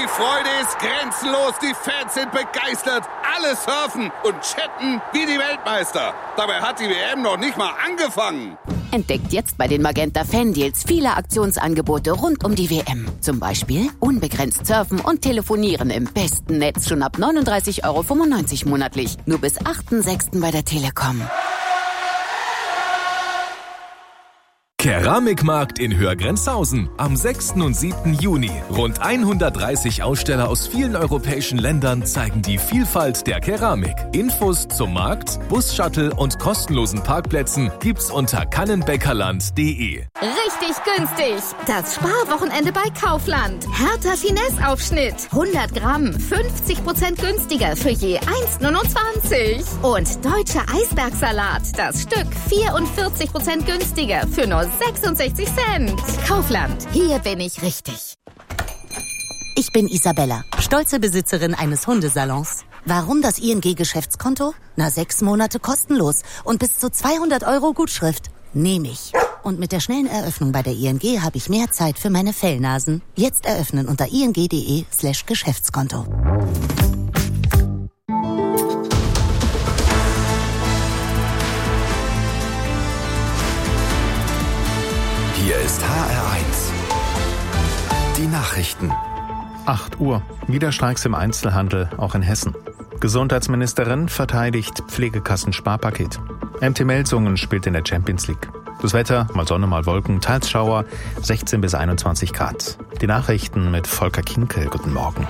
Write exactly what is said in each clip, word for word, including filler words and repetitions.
Die Freude ist grenzenlos, die Fans sind begeistert, alle surfen und chatten wie die Weltmeister. Dabei hat die W M noch nicht mal angefangen. Entdeckt jetzt bei den Magenta Fan-Deals viele Aktionsangebote rund um die W M. Zum Beispiel unbegrenzt surfen und telefonieren im besten Netz schon ab neununddreißig Euro fünfundneunzig monatlich. Nur bis achten sechsten bei der Telekom. Keramikmarkt in Höhrgrenzhausen am sechsten und siebten Juni. Rund hundertdreißig Aussteller aus vielen europäischen Ländern zeigen die Vielfalt der Keramik. Infos zum Markt, Bus-Shuttle und kostenlosen Parkplätzen gibt's unter kannenbäckerland punkt de. Richtig günstig. Das Sparwochenende bei Kaufland. Hertha Finesse-Aufschnitt. hundert Gramm, fünfzig Prozent günstiger für je eins Komma neunundzwanzig. Und deutscher Eisbergsalat. Das Stück vierundvierzig Prozent günstiger für nur sechsundsechzig Cent. Kaufland. Hier bin ich richtig. Ich bin Isabella, stolze Besitzerin eines Hundesalons. Warum das I N G-Geschäftskonto? Na, sechs Monate kostenlos und bis zu zweihundert Euro Gutschrift. Nehme ich. Und mit der schnellen Eröffnung bei der I N G habe ich mehr Zeit für meine Fellnasen. Jetzt eröffnen unter ing.de slash Geschäftskonto. Hier ist H R eins. Die Nachrichten. acht Uhr. Wieder Streiks im Einzelhandel, auch in Hessen. Gesundheitsministerin verteidigt Pflegekassen-Sparpaket. M T Melsungen spielt in der Champions League. Das Wetter, mal Sonne, mal Wolken, teils Schauer, sechzehn bis einundzwanzig Grad. Die Nachrichten mit Volker Kinkel. Guten Morgen.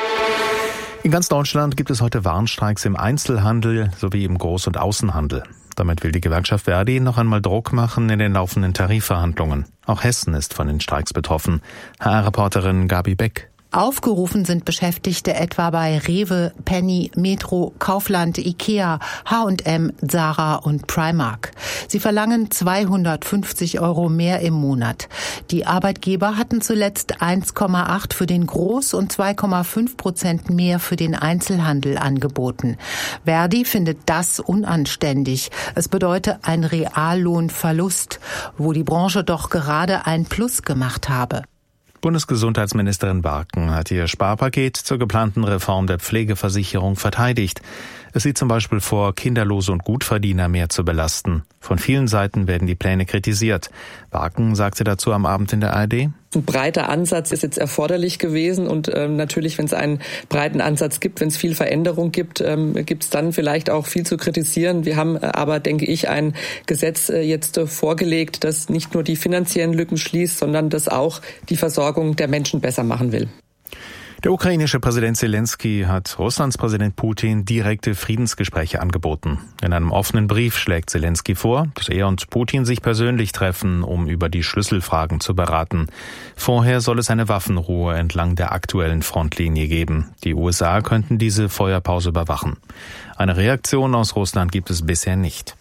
In ganz Deutschland gibt es heute Warnstreiks im Einzelhandel sowie im Groß- und Außenhandel. Damit will die Gewerkschaft Verdi noch einmal Druck machen in den laufenden Tarifverhandlungen. Auch Hessen ist von den Streiks betroffen. H R-Reporterin Gabi Beck. Aufgerufen sind Beschäftigte etwa bei Rewe, Penny, Metro, Kaufland, Ikea, H und M, Zara und Primark. Sie verlangen zweihundertfünfzig Euro mehr im Monat. Die Arbeitgeber hatten zuletzt eins Komma acht für den Groß- und zwei Komma fünf Prozent mehr für den Einzelhandel angeboten. Verdi findet das unanständig. Es bedeute ein Reallohnverlust, wo die Branche doch gerade ein Plus gemacht habe. Bundesgesundheitsministerin Barken hat ihr Sparpaket zur geplanten Reform der Pflegeversicherung verteidigt. Es sieht zum Beispiel vor, Kinderlose und Gutverdiener mehr zu belasten. Von vielen Seiten werden die Pläne kritisiert. Barken sagte dazu am Abend in der A R D: Ein breiter Ansatz ist jetzt erforderlich gewesen und ähm, natürlich, wenn es einen breiten Ansatz gibt, wenn es viel Veränderung gibt, ähm, gibt es dann vielleicht auch viel zu kritisieren. Wir haben äh, aber, denke ich, ein Gesetz äh, jetzt äh, vorgelegt, das nicht nur die finanziellen Lücken schließt, sondern das auch die Versorgung der Menschen besser machen will. Der ukrainische Präsident Zelensky hat Russlands Präsident Putin direkte Friedensgespräche angeboten. In einem offenen Brief schlägt Zelensky vor, dass er und Putin sich persönlich treffen, um über die Schlüsselfragen zu beraten. Vorher soll es eine Waffenruhe entlang der aktuellen Frontlinie geben. Die U S A könnten diese Feuerpause überwachen. Eine Reaktion aus Russland gibt es bisher nicht.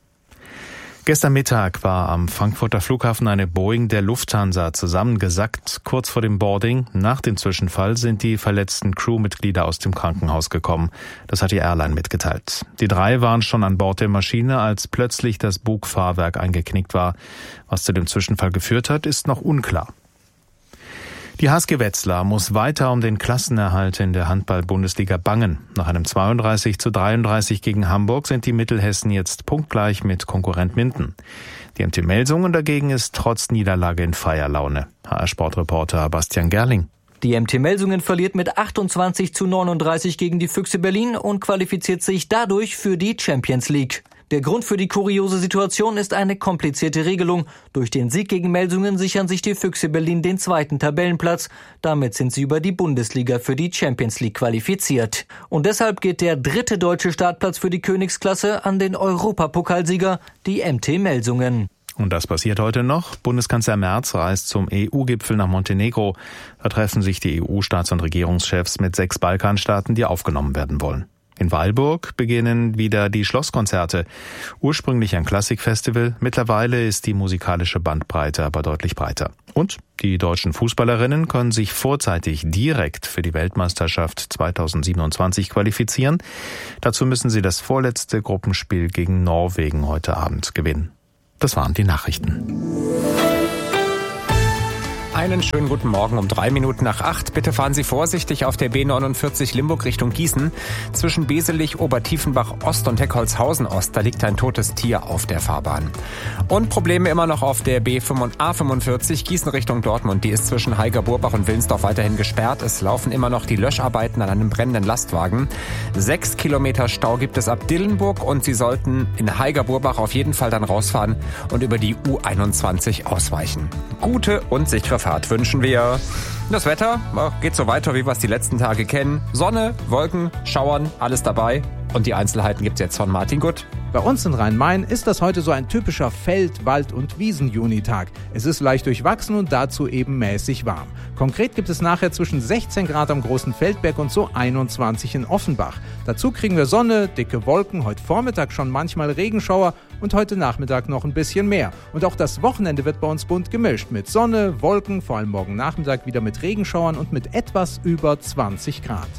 Gestern Mittag war am Frankfurter Flughafen eine Boeing der Lufthansa zusammengesackt. Kurz vor dem Boarding, nach dem Zwischenfall, sind die verletzten Crewmitglieder aus dem Krankenhaus gekommen. Das hat die Airline mitgeteilt. Die drei waren schon an Bord der Maschine, als plötzlich das Bugfahrwerk eingeknickt war. Was zu dem Zwischenfall geführt hat, ist noch unklar. Die H S G Wetzlar muss weiter um den Klassenerhalt in der Handball-Bundesliga bangen. Nach einem zweiunddreißig zu dreiunddreißig gegen Hamburg sind die Mittelhessen jetzt punktgleich mit Konkurrent Minden. Die M T Melsungen dagegen ist trotz Niederlage in Feierlaune. H R-Sportreporter Bastian Gerling. Die M T Melsungen verliert mit achtundzwanzig zu neununddreißig gegen die Füchse Berlin und qualifiziert sich dadurch für die Champions League. Der Grund für die kuriose Situation ist eine komplizierte Regelung. Durch den Sieg gegen Melsungen sichern sich die Füchse Berlin den zweiten Tabellenplatz. Damit sind sie über die Bundesliga für die Champions League qualifiziert. Und deshalb geht der dritte deutsche Startplatz für die Königsklasse an den Europapokalsieger, die M T Melsungen. Und das passiert heute noch. Bundeskanzler Merz reist zum E U-Gipfel nach Montenegro. Da treffen sich die E U-Staats- und Regierungschefs mit sechs Balkanstaaten, die aufgenommen werden wollen. In Weilburg beginnen wieder die Schlosskonzerte. Ursprünglich ein Klassikfestival, mittlerweile ist die musikalische Bandbreite aber deutlich breiter. Und die deutschen Fußballerinnen können sich vorzeitig direkt für die Weltmeisterschaft zweitausendsiebenundzwanzig qualifizieren. Dazu müssen sie das vorletzte Gruppenspiel gegen Norwegen heute Abend gewinnen. Das waren die Nachrichten. Einen schönen guten Morgen um drei Minuten nach acht. Bitte fahren Sie vorsichtig auf der B neunundvierzig Limburg Richtung Gießen. Zwischen Beselich, Obertiefenbach Ost und Heckholzhausen Ost, da liegt ein totes Tier auf der Fahrbahn. Und Probleme immer noch auf der B A fünfundvierzig Gießen Richtung Dortmund. Die ist zwischen Heiger-Burbach und Wilnsdorf weiterhin gesperrt. Es laufen immer noch die Löscharbeiten an einem brennenden Lastwagen. Sechs Kilometer Stau gibt es ab Dillenburg und Sie sollten in Heiger-Burbach auf jeden Fall dann rausfahren und über die U einundzwanzig ausweichen. Gute und sichere Fahrt wünschen wir. Das Wetter geht so weiter, wie wir es die letzten Tage kennen. Sonne, Wolken, Schauern, alles dabei. Und die Einzelheiten gibt's jetzt von Martin Gutt. Bei uns in Rhein-Main ist das heute so ein typischer Feld-, Wald- und Wiesen-Junitag. Es ist leicht durchwachsen und dazu eben mäßig warm. Konkret gibt es nachher zwischen sechzehn Grad am Großen Feldberg und so einundzwanzig in Offenbach. Dazu kriegen wir Sonne, dicke Wolken, heute Vormittag schon manchmal Regenschauer und heute Nachmittag noch ein bisschen mehr. Und auch das Wochenende wird bei uns bunt gemischt mit Sonne, Wolken, vor allem morgen Nachmittag wieder mit Regenschauern und mit etwas über zwanzig Grad.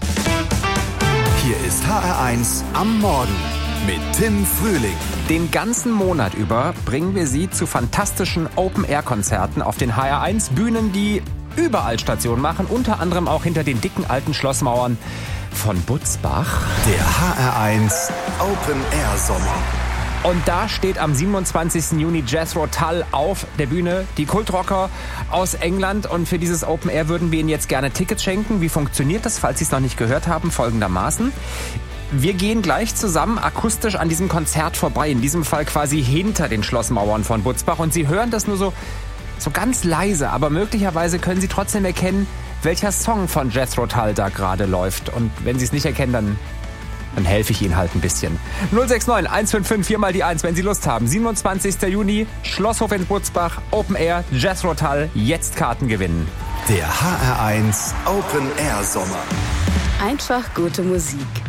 Hier ist H R eins am Morgen mit Tim Frühling. Den ganzen Monat über bringen wir Sie zu fantastischen Open-Air-Konzerten auf den H R eins Bühnen, die überall Station machen, unter anderem auch hinter den dicken alten Schlossmauern von Butzbach. Der H R eins Open-Air-Sommer. Und da steht am siebenundzwanzigsten Juni Jethro Tull auf der Bühne, die Kultrocker aus England. Und für dieses Open Air würden wir Ihnen jetzt gerne Tickets schenken. Wie funktioniert das, falls Sie es noch nicht gehört haben? Folgendermaßen. Wir gehen gleich zusammen akustisch an diesem Konzert vorbei, in diesem Fall quasi hinter den Schlossmauern von Butzbach. Und Sie hören das nur so, so ganz leise, aber möglicherweise können Sie trotzdem erkennen, welcher Song von Jethro Tull da gerade läuft. Und wenn Sie es nicht erkennen, dann... Dann helfe ich Ihnen halt ein bisschen. null sechs neun eins fünf fünf vier mal die eins, wenn Sie Lust haben. siebenundzwanzigsten Juni, Schlosshof in Butzbach, Open Air, Jethro Tull, jetzt Karten gewinnen. Der H R eins Open Air Sommer. Einfach gute Musik.